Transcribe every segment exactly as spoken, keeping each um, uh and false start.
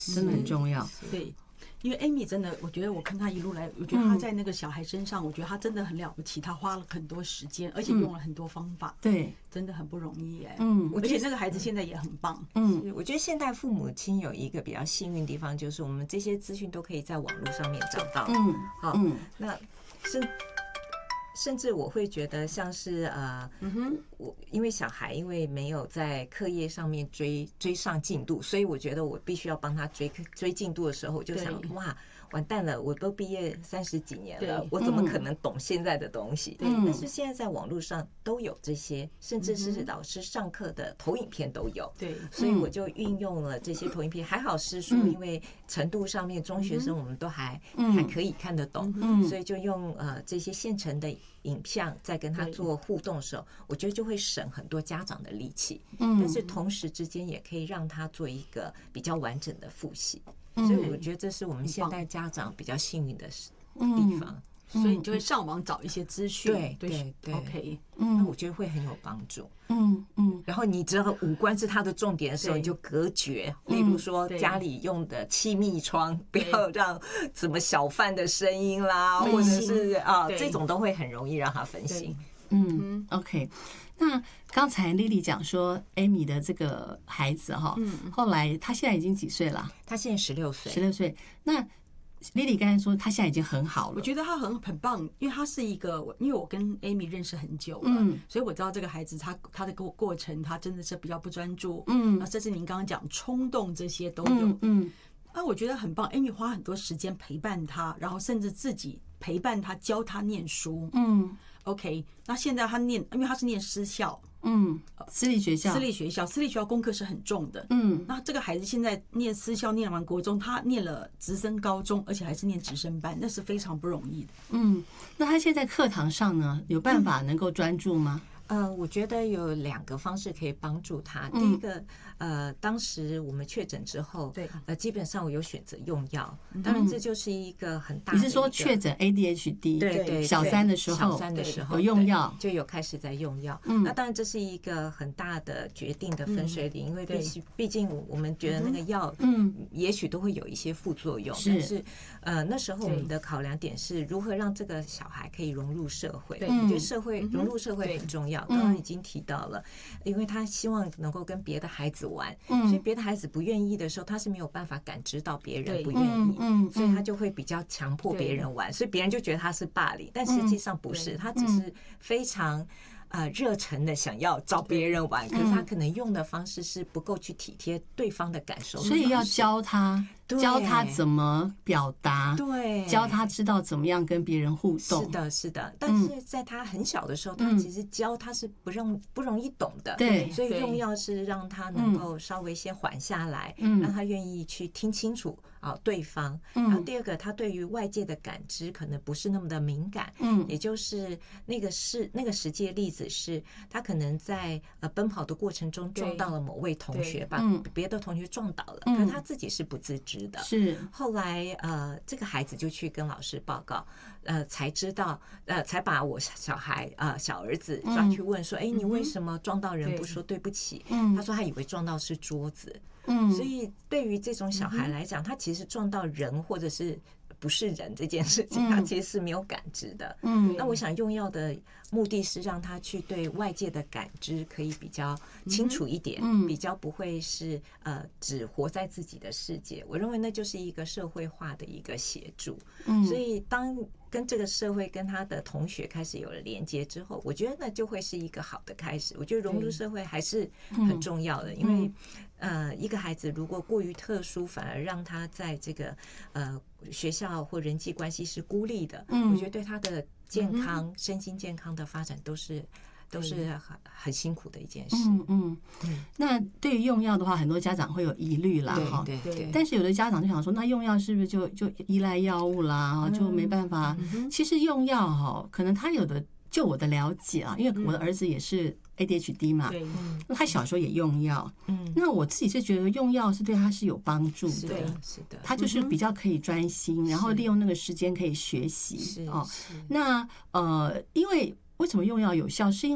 真的很重要。 对。因为 Amy 真的，我觉得我看她一路来，我觉得她在那个小孩身上，我觉得她真的很了不起，她花了很多时间，而且用了很多方法，对，真的很不容易哎。嗯，而且那个孩子现在也很棒。 嗯，我觉得现代父母亲有一个比较幸运的地方，就是我们这些资讯都可以在网络上面找到。嗯，好，嗯，那是。甚至我会觉得像是呃，嗯哼，我因为小孩因为没有在课业上面追追上进度，所以我觉得我必须要帮他追追进度的时候，我就想哇，完蛋了，我都毕业三十几年了，我怎么可能懂现在的东西？但是现在在网络上都有这些，甚至是老师上课的投影片都有。对，所以我就运用了这些投影片，还好是说因为程度上面中学生我们都还还可以看得懂，所以就用呃这些现成的影像在跟他做互动的时候，我觉得就会省很多家长的力气，但是同时之间也可以让他做一个比较完整的复习，所以我觉得这是我们现代家长比较幸运的地方。 所以你就会上网找一些资讯， 对对对 ，OK， 那我觉得会很有帮助。嗯嗯，然后你知道五官是它的重点的时候，你就隔绝，例如说家里用的气密窗，不要让什么小贩的声音啦，或者是啊这种都会很容易让他分心。 嗯 ，OK。那刚才 Lily 讲说 ，Amy 的这个孩子哈，后来他现在已经几岁了？ 他现在十六岁， 十六岁。那Lily 刚才说她现在已经很好了， 我觉得她很很棒，因为她是一个，因为我跟 Amy 认识很久了，嗯，所以我知道这个孩子他他的过过程，他真的是比较不专注，嗯，甚至您刚刚讲冲动这些都有，嗯，啊，我觉得很棒 ，Amy 花很多时间陪伴他，然后甚至自己陪伴他，教他念书，嗯 ，OK， 那现在他念，因为他是念私校。 嗯，私立学校， 私立学校，私立学校功课是很重的。嗯，那这个孩子现在念私校，念完国中，他念了直升高中，而且还是念直升班，那是非常不容易的。 嗯，那他现在课堂上呢，有办法能够专注吗？ 呃，我觉得有两个方式可以帮助他。第一个，呃，当时我们确诊之后，对，呃，基本上我有选择用药，当然这就是一个很大的。 你是说确诊 A D H D？ 对对， 小三的时候， 小三的时候有用药， 就有开始在用药。那当然这是一个很大的决定的分水岭，因为毕竟毕竟我们觉得那个药，嗯，也许都会有一些副作用，但是呃那时候我们的考量点是如何让这个小孩可以融入社会。我觉得社会融入社会很重要。刚刚已经提到了，因为他希望能够跟别的孩子玩，所以别的孩子不愿意的时候，他是没有办法感知到别人不愿意，所以他就会比较强迫别人玩，所以别人就觉得他是霸凌，但实际上不是，他只是非常呃热忱的想要找别人玩，可是他可能用的方式是不够去体贴对方的感受， 所以要教他。教他怎么表达， 对， 教他知道怎么样跟别人互动。 是的，是的。但是在他很小的时候，他其实教他是不容不容易懂的， 对。 所以用药是让他能够稍微先缓下来，让他愿意去听清楚啊对方。然后第二个，他对于外界的感知可能不是那么的敏感，嗯，也就是那个是那个实际的例子是，他可能在呃奔跑的过程中撞到了某位同学，把别的同学撞倒了，可是他自己是不自知。 是后来呃，这个孩子就去跟老师报告，呃，才知道呃，才把我小孩呃小儿子抓去问说，哎、欸，你为什么撞到人不说对不起？嗯，他说他以为撞到是桌子，嗯，所以对于这种小孩来讲，他其实撞到人或者是不是人这件事情，他其实是没有感知的。嗯，那我想用药的目的是让他去对外界的感知可以比较清楚一点，嗯，比较不会是呃只活在自己的世界。我认为那就是一个社会化的一个协助。嗯，所以当跟这个社会跟他的同学开始有了连接之后，我觉得那就会是一个好的开始。我觉得融入社会还是很重要的，因为呃，一个孩子如果过于特殊，反而让他在这个呃学校或人际关系是孤立的，我觉得对他的健康、身心健康的发展都是都是很很辛苦的一件事。 嗯嗯，那对于用药的话，很多家长会有疑虑啦，哈，对对。但是有的家长就想说，那用药是不是就就依赖药物啦，就没办法？其实用药哈，可能他有的，就我的了解啊，因为我的儿子也是A D H D 嘛，那他小时候也用药，嗯，那我自己是觉得用药是对他是有帮助的， 是的， 他就是比较可以专心，然后利用那个时间可以学习哦。那呃，因为为什么用药有效？是因为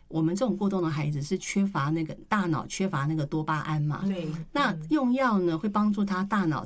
我们这种过动的孩子是缺乏那个大脑缺乏那个多巴胺嘛， 对， 那用药呢会帮助他大脑